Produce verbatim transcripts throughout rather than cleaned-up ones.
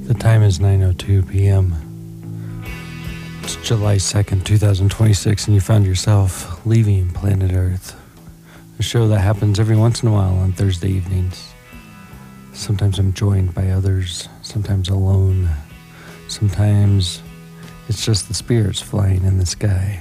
The time is nine oh two p.m. It's July second, twenty twenty-six, and you found yourself leaving planet Earth. A show that happens every once in a while on Thursday evenings. Sometimes I'm joined by others, sometimes alone. Sometimes it's just the spirits flying in the sky.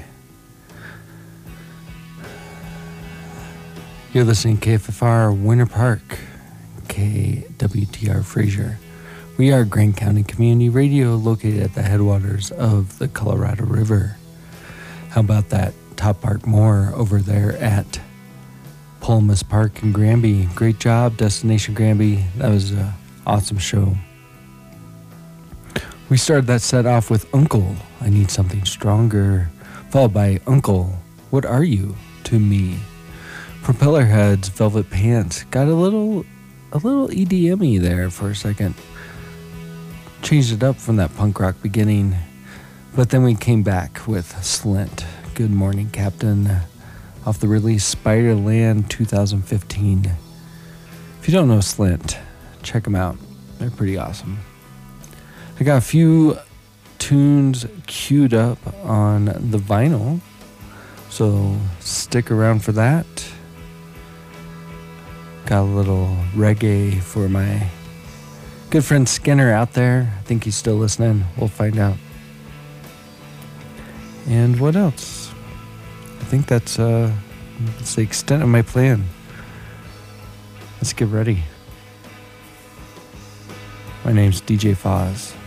You're listening to K F F R Winter Park, K W T R Fraser. We are Grand County Community Radio, located at the headwaters of the Colorado River. How about that Top Park More over there at Pulmus Park in Granby? Great job, Destination Granby. That was an awesome show. We started that set off with Uncle, I Need Something Stronger, followed by Uncle, What Are You to Me? Propellerheads, Velvet Pants. Got a little a little E D M-y there for a second. Changed it up from that punk rock beginning. But then we came back with Slint, Good Morning Captain, off the release Spiderland twenty fifteen. If you don't know Slint, check them out. They're pretty awesome. I got a few tunes queued up on the vinyl, so stick around for that. Got a little reggae for my good friend Skinner out there. I think he's still listening. We'll find out. And what else? I think that's, uh, that's the extent of my plan. Let's get ready. My name's D J Foz.